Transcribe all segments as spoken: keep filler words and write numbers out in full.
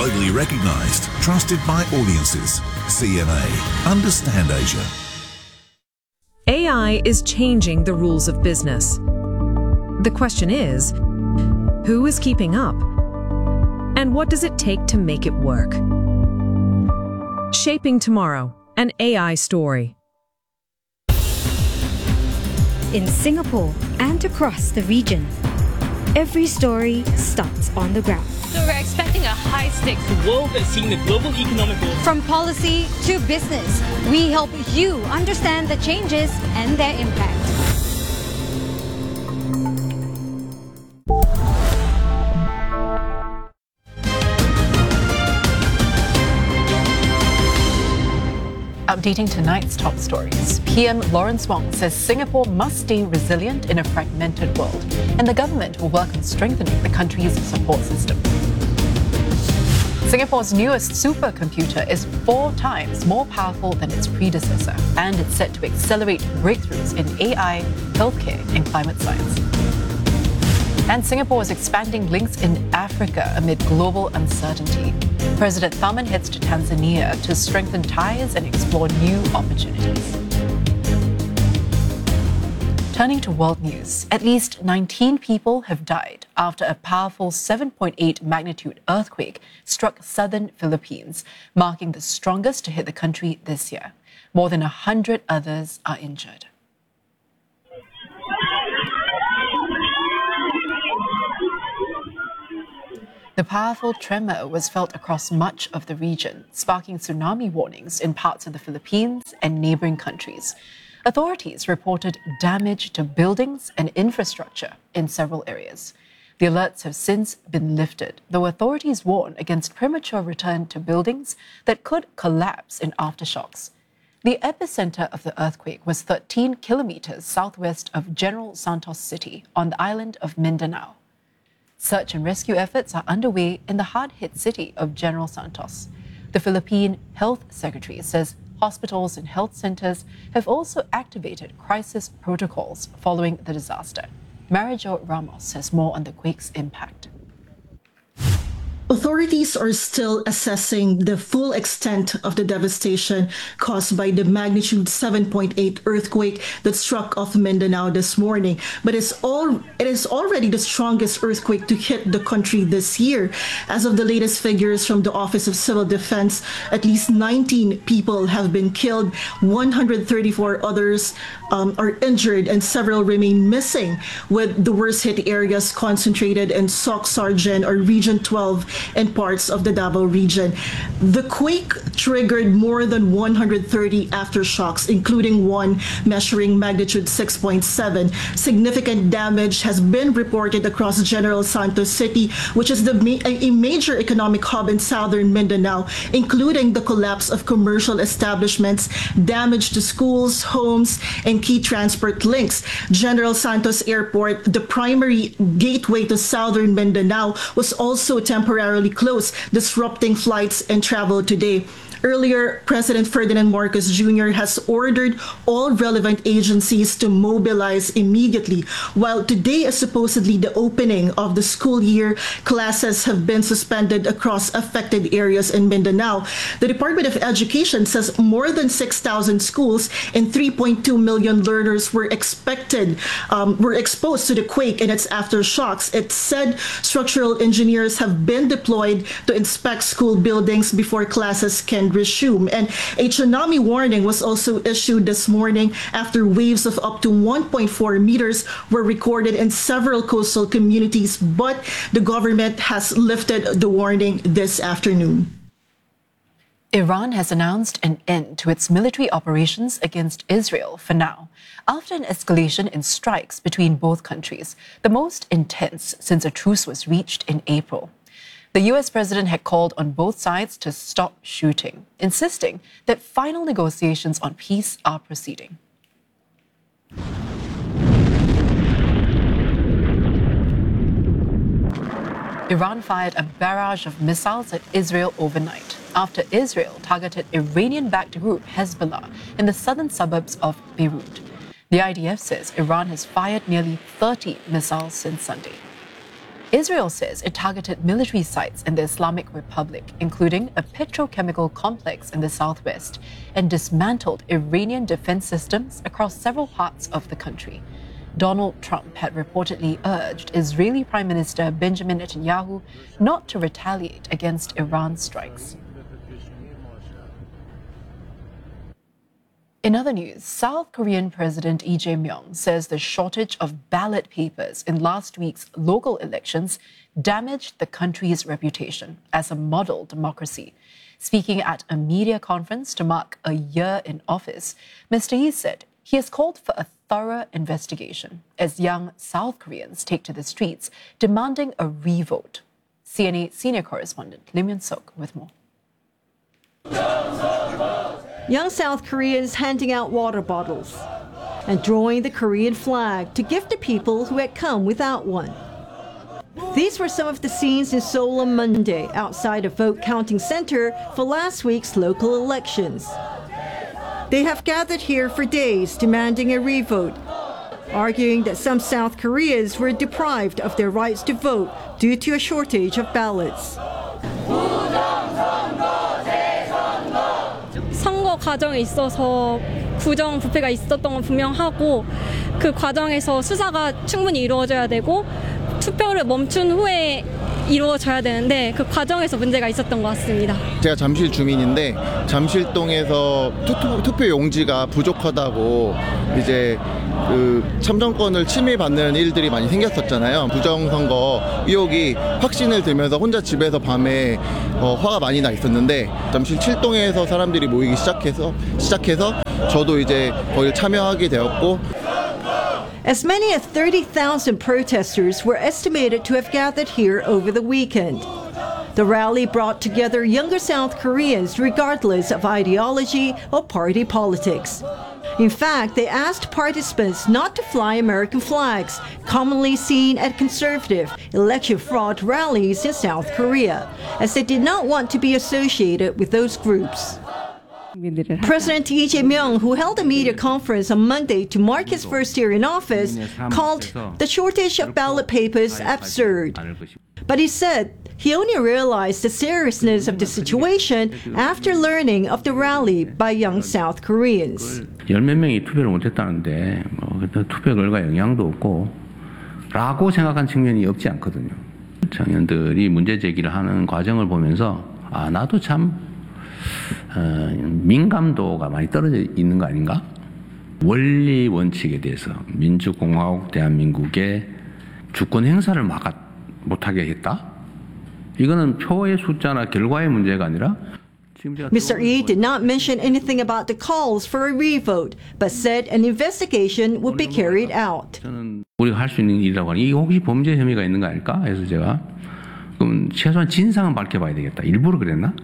Globally recognized, trusted by audiences. C M A. Understand Asia. A I is changing the rules of business. The question is, who is keeping up? And what does it take to make it work? Shaping Tomorrow, an A I story. In Singapore and across the region, every story starts on the ground. So we're expecting a high-stakes world that's seeing the global economic growth. From policy to business, we help you understand the changes and their impact. Updating tonight's top stories, P M Lawrence Wong says Singapore must stay resilient in a fragmented world, and the government will work on strengthening the country's support system. Singapore's newest supercomputer is four times more powerful than its predecessor, and it's set to accelerate breakthroughs in A I, healthcare, and climate science. And Singapore is expanding links in Africa amid global uncertainty. President Tharman heads to Tanzania to strengthen ties and explore new opportunities. Turning to world news, at least nineteen people have died after a powerful seven point eight magnitude earthquake struck southern Philippines, marking the strongest to hit the country this year. More than one hundred others are injured. The powerful tremor was felt across much of the region, sparking tsunami warnings in parts of the Philippines and neighboring countries. Authorities reported damage to buildings and infrastructure in several areas. The alerts have since been lifted, though authorities warn against premature return to buildings that could collapse in aftershocks. The epicenter of the earthquake was thirteen kilometers southwest of General Santos City on the island of Mindanao. Search and rescue efforts are underway in the hard-hit city of General Santos. The Philippine Health Secretary says hospitals and health centers have also activated crisis protocols following the disaster. Marijo Ramos has more on the quake's impact. Authorities are still assessing the full extent of the devastation caused by the magnitude seven point eight earthquake that struck off Mindanao this morning. But it's all, it is already the strongest earthquake to hit the country this year. As of the latest figures from the Office of Civil Defense, at least nineteen people have been killed, one hundred thirty-four others um, are injured, and several remain missing, with the worst hit areas concentrated in Soc Sargen or Region twelve and parts of the Davao region. The quake triggered more than one hundred thirty aftershocks, including one measuring magnitude six point seven. Significant damage has been reported across General Santos City, which is the ma- a major economic hub in southern Mindanao, including the collapse of commercial establishments, damage to schools, homes, and key transport links. General Santos Airport, the primary gateway to southern Mindanao, was also temporarily closed, disrupting flights and travel today. Earlier, President Ferdinand Marcos Junior has ordered all relevant agencies to mobilize immediately. While today is supposedly the opening of the school year, classes have been suspended across affected areas in Mindanao. The Department of Education says more than six thousand schools and three point two million learners were expected, um, were exposed to the quake and its aftershocks. It said structural engineers have been deployed to inspect school buildings before classes can resume. And a tsunami warning was also issued this morning after waves of up to one point four meters were recorded in several coastal communities, but the government has lifted the warning this afternoon. Iran has announced an end to its military operations against Israel for now, after an escalation in strikes between both countries, the most intense since a truce was reached in April. The U S president had called on both sides to stop shooting, insisting that final negotiations on peace are proceeding. Iran fired a barrage of missiles at Israel overnight after Israel targeted Iranian-backed group Hezbollah in the southern suburbs of Beirut. The I D F says Iran has fired nearly thirty missiles since Sunday. Israel says it targeted military sites in the Islamic Republic, including a petrochemical complex in the southwest, and dismantled Iranian defense systems across several parts of the country. Donald Trump had reportedly urged Israeli Prime Minister Benjamin Netanyahu not to retaliate against Iran's strikes. In other news, South Korean President Lee Jae-myung says the shortage of ballot papers in last week's local elections damaged the country's reputation as a model democracy. Speaking at a media conference to mark a year in office, Mister Lee said he has called for a thorough investigation as young South Koreans take to the streets demanding a revote. C N A senior correspondent Lim Yun-sok with more. Young South Koreans handing out water bottles and drawing the Korean flag to give to people who had come without one. These were some of the scenes in Seoul on Monday outside a vote counting center for last week's local elections. They have gathered here for days demanding a revote, arguing that some South Koreans were deprived of their rights to vote due to a shortage of ballots. 선거 과정에 있어서 부정 부패가 있었던 건 분명하고 그 과정에서 수사가 충분히 이루어져야 되고 투표를 멈춘 후에 이루어져야 되는데 그 과정에서 문제가 있었던 것 같습니다. 제가 잠실 주민인데 잠실동에서 투표, 투표 용지가 부족하다고 이제 그 참정권을 침해받는 일들이 많이 생겼었잖아요. 부정선거 의혹이 확신을 들면서 혼자 집에서 밤에 어, 화가 많이 나 있었는데 잠실 칠동에서 사람들이 모이기 시작해서 시작해서 저도 이제 거기 참여하게 되었고. As many as thirty thousand protesters were estimated to have gathered here over the weekend. The rally brought together younger South Koreans regardless of ideology or party politics. In fact, they asked participants not to fly American flags, commonly seen at conservative election fraud rallies in South Korea, as they did not want to be associated with those groups. President Lee Jae-myung, who held a media conference on Monday to mark his first year in office, called the shortage of ballot papers absurd. But he said he only realized the seriousness of the situation after learning of the rally by young South Koreans. 열몇 명이 투표를 못했다는데 뭐 투표 결과 영향도 없고 라고 생각한 측면이 없지 않거든요. 청년들이 문제 제기를 하는 과정을 보면서 아 나도 참 어, 민감도가 많이 떨어져 있는 거 아닌가? 원리 원칙에 대해서 민주공화국 대한민국의 주권 행사를 막아 못하게 했다? 이거는 표의 숫자나 결과의 문제가 아니라 Mister Lee did not mention anything about the calls for a revote, but said an investigation would be carried out. 저는 우리가 할 수 있는 일이라고 하니 이게 혹시 범죄 혐의가 있는 거 아닐까? 해서 제가 그럼 최소한 진상은 밝혀봐야 되겠다. 일부러 그랬나?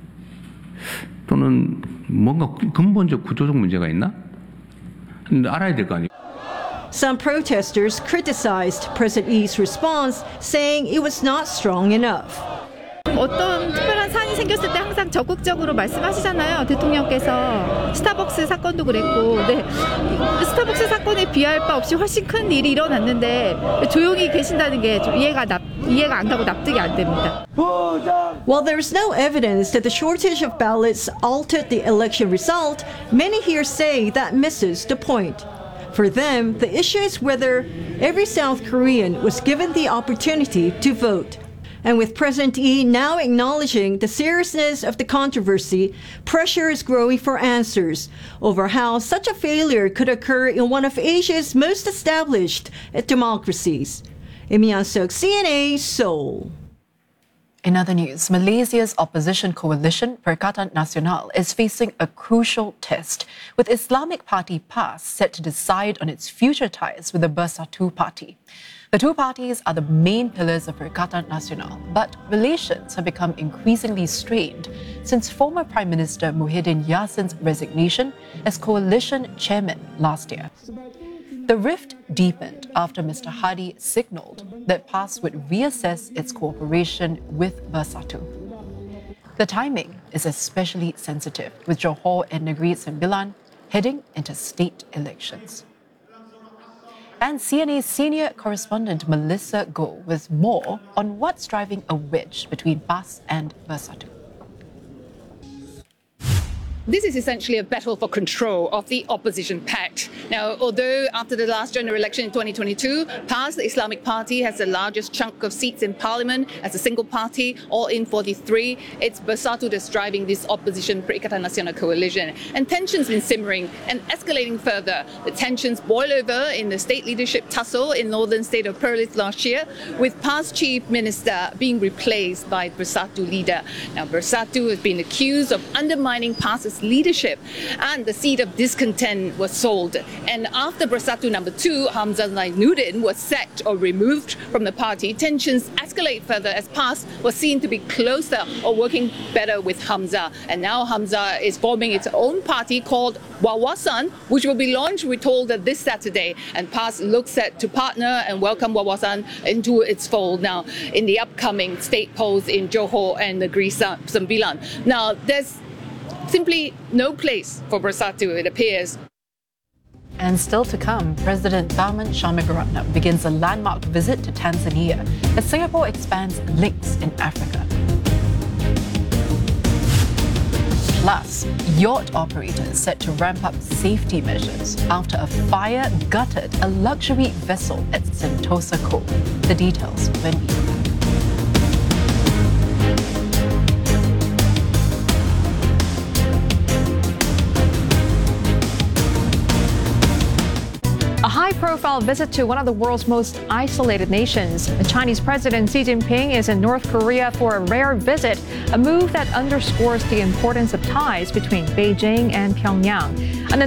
또는 뭔가 근본적 구조적 문제가 있나? 알아야 될 거 아니에요. Some protesters criticized President Lee's response, saying it was not strong enough. 어떤 특별한 사안이 생겼을 때 항상 적극적으로 말씀하시잖아요. 대통령께서 스타벅스 사건도 그랬고, 네. 스타벅스 사건에 비할 바 없이 훨씬 큰 일이 일어났는데 조용히 계신다는 게 좀 이해가 납, 이해가 안 가고 납득이 안 됩니다. While there is no evidence that the shortage of ballots altered the election result, many here say that misses the point. For them, the issue is whether every South Korean was given the opportunity to vote. And with President Lee now acknowledging the seriousness of the controversy, pressure is growing for answers over how such a failure could occur in one of Asia's most established democracies. Lim Yun-sok, C N A, Seoul. In other news, Malaysia's opposition coalition, Perikatan Nasional, is facing a crucial test, with Islamic Party P A S set to decide on its future ties with the Bersatu Party. The two parties are the main pillars of Perikatan Nasional, but relations have become increasingly strained since former Prime Minister Muhyiddin Yassin's resignation as coalition chairman last year. The rift deepened after Mister Hadi signalled that P A S would reassess its cooperation with Bersatu. The timing is especially sensitive, with Johor and Negeri Sembilan heading into state elections. And C N A's senior correspondent Melissa Goh with more on what's driving a wedge between P A S and Bersatu. This is essentially a battle for control of the opposition pact. Now, although after the last general election in twenty twenty-two, P A S, the Islamic Party, has the largest chunk of seats in parliament as a single party, all in forty-three, it's Bersatu that's driving this opposition Perikatan Nasional coalition. And tensions been simmering and escalating further. The tensions boil over in the state leadership tussle in northern state of Perlis last year, with P A S chief minister being replaced by Bersatu leader. Now, Bersatu has been accused of undermining P A S's leadership, and the seat of discontent was sold. And after Bersatu number two, Hamzah Zainuddin, was sacked or removed from the party, tensions escalate further as P A S was seen to be closer or working better with Hamzah. And now Hamzah is forming its own party called Wawasan, which will be launched, we're told, this Saturday. And P A S looks set to partner and welcome Wawasan into its fold now in the upcoming state polls in Johor and Negeri Sembilan. Now, there's simply no place for Bersatu, it appears. And still to come, President Tharman Shanmugaratnam begins a landmark visit to Tanzania as Singapore expands links in Africa. Plus, yacht operators set to ramp up safety measures after a fire gutted a luxury vessel at Sentosa Cove. The details when we come back. A high-profile visit to one of the world's most isolated nations. The Chinese President Xi Jinping is in North Korea for a rare visit, a move that underscores the importance of ties between Beijing and Pyongyang. An